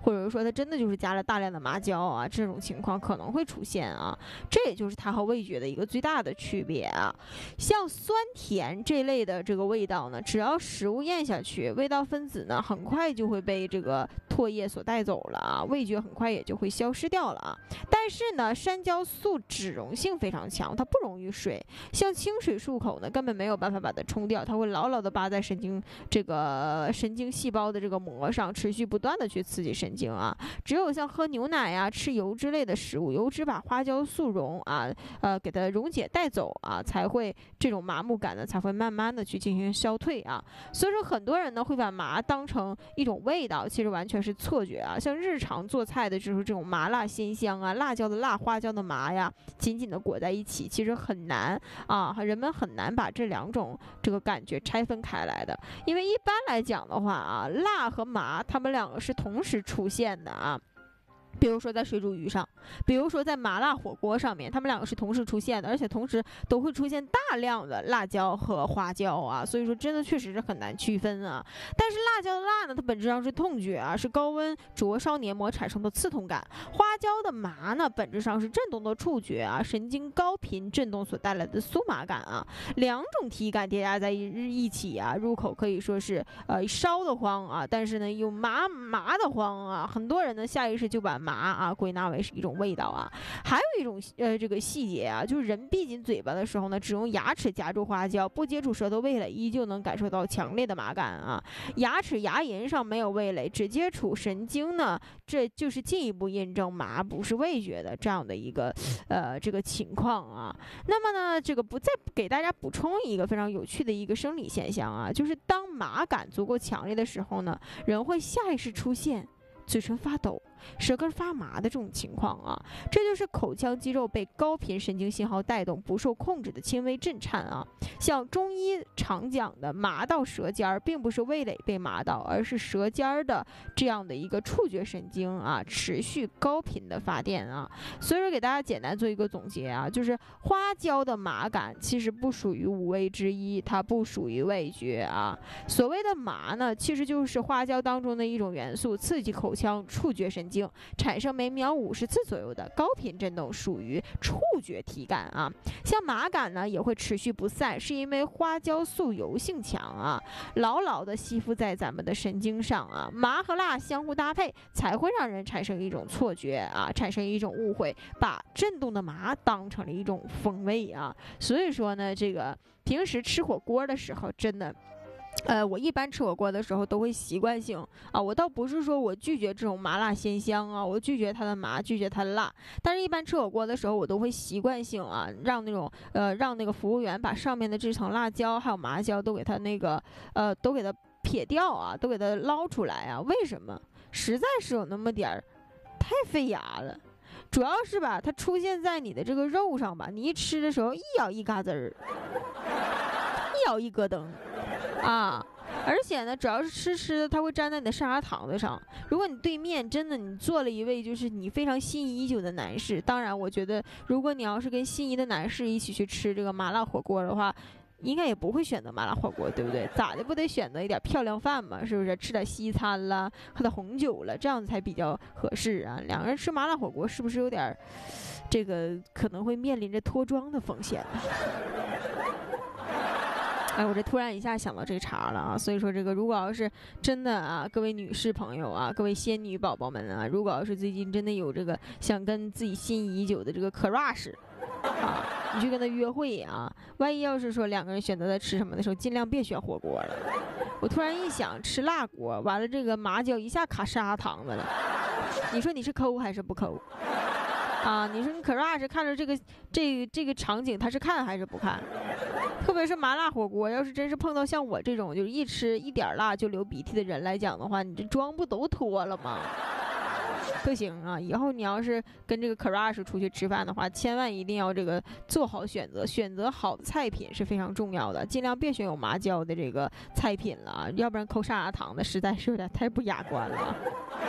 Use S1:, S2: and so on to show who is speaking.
S1: 或者说它真的就是加了大量的麻椒啊，这种情况可能会出现啊。这也就是它和味觉的一个最大的区别啊。像酸甜这类的这个味道呢，只要食物咽下去，味道分子呢很快就会被这个唾液所带走了啊，味觉很快也就会消失掉了啊。但是呢，山椒素脂溶性非常强，它不溶于水，像清水漱口呢，根本没有办法把它冲掉，它会牢牢的扒在神经细胞的这个膜上，持续不断的去刺激神经啊。只有像喝牛奶呀、吃油脂类的食物，油脂把花椒素给它溶解带走啊，才会这种麻木感呢才会慢慢的去进行消退啊。所以说很多人呢会把麻当成一种味道，其实完全是错觉啊。像日常做菜的就是这种麻辣鲜香啊，辣椒的辣，花椒的麻呀，紧紧的裹在一起，其实很难啊，人们很难把这两种这个感觉拆分开来的。因为一般来讲的话啊，辣和麻它们两个是同时出现的啊。比如说在水煮鱼上，比如说在麻辣火锅上面，它们两个是同时出现的，而且同时都会出现大量的辣椒和花椒啊，所以说真的确实是很难区分啊。但是辣椒的辣呢，它本质上是痛觉啊，是高温灼烧黏膜产生的刺痛感；花椒的麻呢，本质上是震动的触觉啊，神经高频震动所带来的酥麻感啊。两种体感叠加在一起啊，入口可以说是烧得慌啊，但是呢又麻得慌啊。很多人呢下意识就把麻啊归纳为是一种味道啊。还有一种这个细节啊，就是人闭紧嘴巴的时候呢，只用牙齿夹住花椒，不接触舌头味蕾，依旧能感受到强烈的麻感啊。牙齿牙龈上没有味蕾，只接触神经呢，这就是进一步印证麻不是味觉的这样的一个这个情况啊。那么呢，这个再给大家补充一个非常有趣的一个生理现象啊，就是当麻感足够强烈的时候呢，人会下意识出现嘴唇发抖、舌根发麻的这种情况啊，这就是口腔肌肉被高频神经信号带动，不受控制的轻微震颤啊。像中医常讲的麻到舌尖儿，并不是味蕾被麻到，而是舌尖儿的这样的一个触觉神经啊，持续高频的发电啊。所以说给大家简单做一个总结啊，就是花椒的麻感其实不属于五味之一，它不属于味觉啊。所谓的麻呢，其实就是花椒当中的一种元素，刺激口腔触觉神经，产生每秒50次左右的高频振动，属于触觉体感啊。像麻感呢也会持续不散，是因为花椒素油性强啊，牢牢的吸附在咱们的神经上啊。麻和辣相互搭配，才会让人产生一种错觉啊，产生一种误会，把震动的麻当成了一种风味啊。所以说呢，这个平时吃火锅的时候，真的我一般吃火锅的时候都会习惯性啊，我倒不是说我拒绝这种麻辣鲜香啊，我拒绝它的麻，拒绝它的辣，但是一般吃火锅的时候，我都会习惯性啊，让那个服务员把上面的这层辣椒还有麻椒都给它都给它撇掉啊，都给它捞出来啊。为什么？实在是有那么点儿太费牙了。主要是吧，它出现在你的这个肉上吧，你一吃的时候一咬一嘎吱儿，一咬一咯噔啊。而且呢，主要是吃的，它会粘在你的上牙膛子上。如果你对面真的你做了一位就是你非常心仪已久的男士，当然我觉得如果你要是跟心仪的男士一起去吃这个麻辣火锅的话，应该也不会选择麻辣火锅，对不对？咋的不得选择一点漂亮饭嘛，是不是？吃点西餐啦，喝点红酒了，这样子才比较合适啊。两个人吃麻辣火锅是不是有点这个可能会面临着脱妆的风险呢？哎，我这突然一下想到这茬了啊！所以说这个如果要是真的啊，各位女士朋友啊，各位仙女宝宝们啊，如果要是最近真的有这个想跟自己心仪已久的这个crush啊，你去跟他约会啊，万一要是说两个人选择在吃什么的时候，尽量别选火锅了。我突然一想，吃辣锅，完了这个麻椒一下卡砂糖子了，你说你是抠还是不抠？啊，你说你crush看着这个场景，他是看还是不看？特别是麻辣火锅，要是真是碰到像我这种就是一吃一点辣就流鼻涕的人来讲的话，你这妆不都脱了吗？不行啊！以后你要是跟这个crush出去吃饭的话，千万一定要这个做好选择，选择好的菜品是非常重要的，尽量别选有麻椒的这个菜品了，要不然抠砂糖的实在是有点太不雅观了。